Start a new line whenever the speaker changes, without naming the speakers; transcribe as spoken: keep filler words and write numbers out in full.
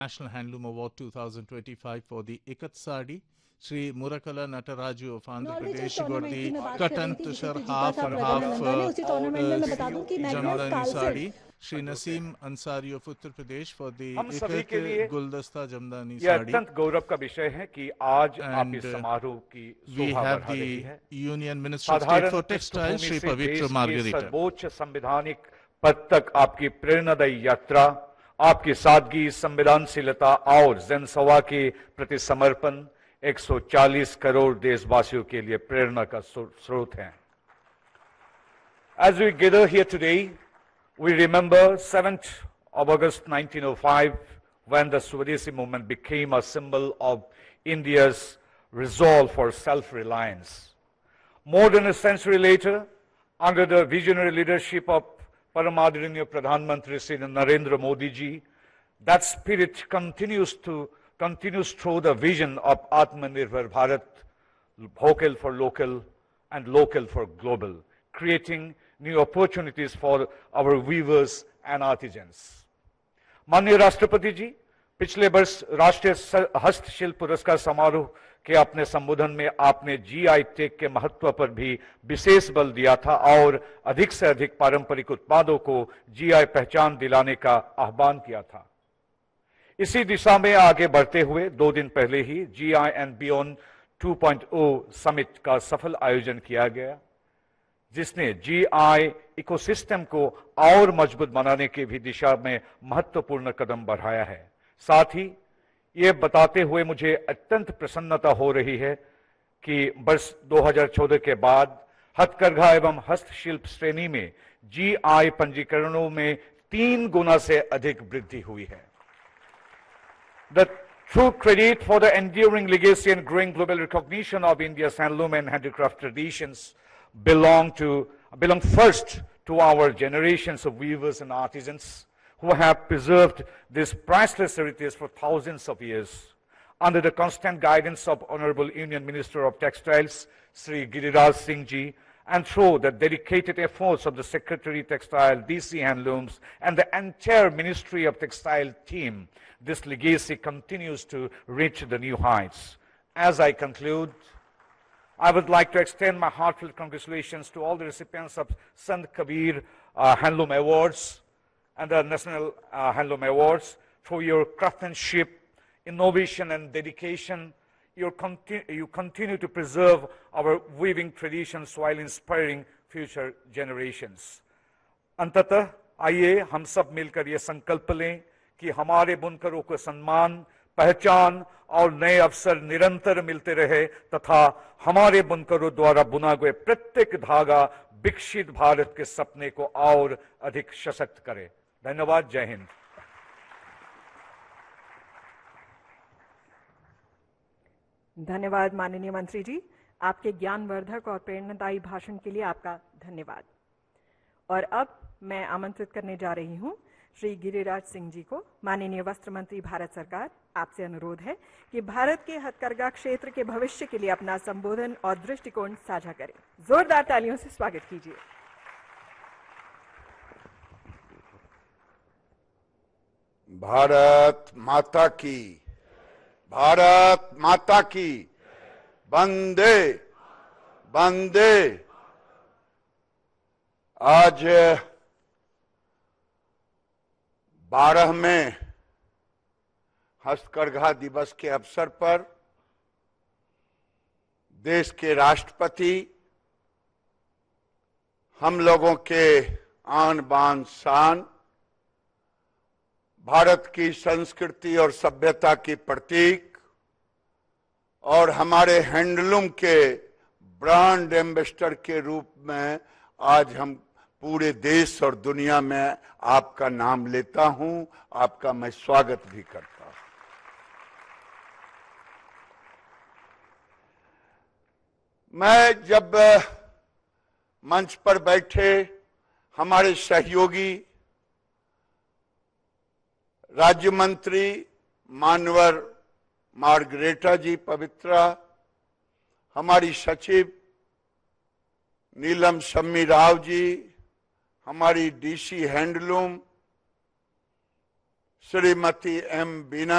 National Handloom Award twenty twenty-five for the Ikat Sari. Sri Murakala Nataraju of Andhra Pradesh, she got the cut and tushar half and half uh, uh, Jamdani Sari. Sri Naseem Ansari of Uttar Pradesh for the Ikat Guldasta Jamdani
यह
Sari.
अत्यंत गौरव का विषय है कि आज आप
And
इस
uh,
समारोह की
we
शोभा
have
बढ़ा रही
the
है।
Union Minister of State for Textiles, Sri Pavitra Margarita.
सर्वोच्च संवैधानिक पद तक आपकी प्रेरणादायी यात्रा, आपकी सादगी, संवेदनशीलता और जनसेवा के प्रति समर्पण एक सौ चालीस करोड़ देशवासियों के लिए प्रेरणा का स्रोत है। As we gather here today, we remember seventh of August nineteen oh five, when the Swadeshi movement became a symbol of India's resolve for self-reliance. More than a century later, under the visionary leadership of Paramadharaniya Pradhan Mantri Shri Narendra Modi ji, that spirit continues to continues through the vision of Atmanirbhar Bharat, vocal for local and local for global, creating new opportunities for our weavers and artisans. माननीय राष्ट्रपति जी, पिछले वर्ष राष्ट्रीय हस्तशिल्प पुरस्कार समारोह के अपने संबोधन में आपने जीआई टैग के महत्व पर भी विशेष बल दिया था और अधिक से अधिक पारंपरिक उत्पादों को जीआई पहचान दिलाने का आह्वान किया था। इसी दिशा में आगे बढ़ते हुए दो दिन पहले ही GI and beyond two point O summit का सफल आयोजन किया गया, जिसने जीआई इकोसिस्टम को और मजबूत बनाने की भी दिशा में महत्वपूर्ण कदम बढ़ाया है। साथ ही ये बताते हुए मुझे अत्यंत प्रसन्नता हो रही है कि वर्ष दो हज़ार चौदह के बाद हथकरघा एवं हस्तशिल्प श्रेणी में जीआई पंजीकरणों में तीन गुना से अधिक वृद्धि हुई है। The true credit for the enduring legacy and growing global recognition of India's handloom and handicraft traditions belong to belong first to our generations of weavers and artisans who have preserved this priceless heritage for thousands of years. Under the constant guidance of Honorable Union Minister of Textiles, Sri Giriraj Singh Ji, and through the dedicated efforts of the Secretary Textile, D C Handlooms, and the entire Ministry of Textile team, this legacy continues to reach the new heights. As I conclude, I would like to extend my heartfelt congratulations to all the recipients of Sant Kabir uh, Handloom Awards and the National uh, Handloom Awards for your craftsmanship, innovation, and dedication. Your conti you continue to preserve our weaving traditions while inspiring future generations. अंततः आइए हम सब मिलकर ये संकल्प लें कि हमारे बुनकरों को सम्मान, पहचान और नए अवसर निरंतर मिलते रहे तथा हमारे बुनकरों द्वारा बुना गया प्रत्येक धागा विकसित भारत के सपने को और अधिक सशक्त करे। धन्यवाद। जय हिंद।
धन्यवाद माननीय मंत्री जी, आपके ज्ञानवर्धक और प्रेरणादायी भाषण के लिए आपका धन्यवाद। और अब मैं आमंत्रित करने जा रही हूं श्री गिरिराज सिंह जी को। माननीय वस्त्र मंत्री भारत सरकार, आपसे अनुरोध है कि भारत के हथकरघा क्षेत्र के भविष्य के लिए अपना संबोधन और दृष्टिकोण साझा करें। जोरदार तालियों से स्वागत कीजिए।
भारत माता की, भारत माता की, वंदे वंदे। आज बारहवें हस्तकरघा दिवस के अवसर पर देश के राष्ट्रपति हम लोगों के आन बान शान, भारत की संस्कृति और सभ्यता की प्रतीक और हमारे हैंडलूम के ब्रांड एम्बेसडर के रूप में आज हम पूरे देश और दुनिया में आपका नाम लेता हूं, आपका मैं स्वागत भी करता हूं। मैं जब मंच पर बैठे हमारे सहयोगी राज्य मंत्री मानवर मार्गरेटा जी पवित्रा, हमारी सचिव नीलम शम्मी राव जी, हमारी डीसी हैंडलूम श्रीमती एम बीना